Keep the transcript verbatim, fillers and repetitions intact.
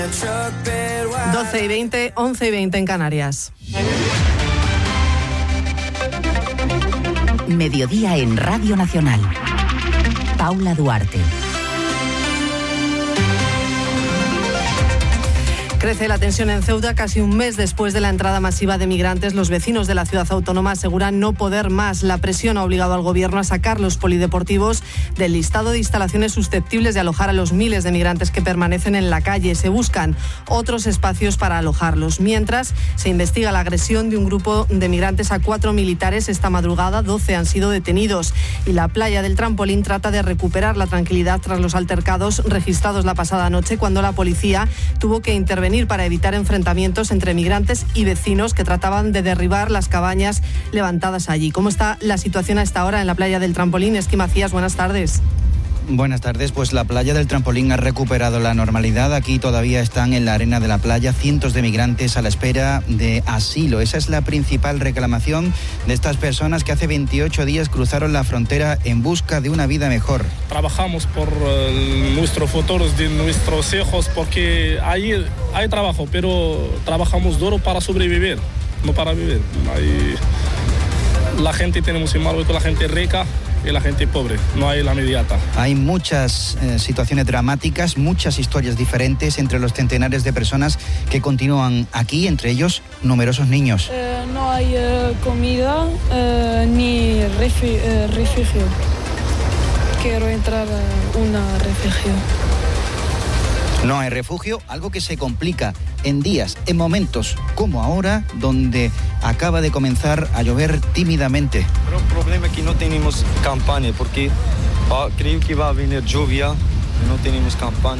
doce y veinte, once y veinte en Canarias. Mediodía en Radio Nacional. Paula Duarte. Crece la tensión en Ceuta. Casi un mes después de la entrada masiva de migrantes, los vecinos de la ciudad autónoma aseguran no poder más. La presión ha obligado al gobierno a sacar los polideportivos del listado de instalaciones susceptibles de alojar a los miles de migrantes que permanecen en la calle. Se buscan otros espacios para alojarlos. Mientras, se investiga la agresión de un grupo de migrantes a cuatro militares esta madrugada. doce han sido detenidos. Y la playa del Trampolín trata de recuperar la tranquilidad tras los altercados registrados la pasada noche, cuando la policía tuvo que intervenir para evitar enfrentamientos entre migrantes y vecinos que trataban de derribar las cabañas levantadas allí. ¿Cómo está la situación a esta hora en la playa del Trampolín? Esqui Macías, buenas tardes. Buenas tardes, pues la playa del Trampolín ha recuperado la normalidad. Aquí todavía están en la arena de la playa cientos de migrantes a la espera de asilo. Esa es la principal reclamación de estas personas que hace veintiocho días cruzaron la frontera en busca de una vida mejor. Trabajamos por uh, nuestros futuros de nuestros hijos, porque ahí hay trabajo, pero trabajamos duro para sobrevivir, no para vivir. Hay... La gente tenemos en Marruecos, la gente rica y la gente pobre, no hay la mediata. Hay muchas eh, situaciones dramáticas, muchas historias diferentes entre los centenares de personas que continúan aquí, entre ellos numerosos niños. Eh, no hay eh, comida eh, ni refi- eh, refugio. Quiero entrar a una refugio. No hay refugio, algo que se complica en días, en momentos como ahora, donde acaba de comenzar a llover tímidamente. Pero el problema es que no tenemos campaña, porque va, creo que va a venir lluvia, no tenemos campaña.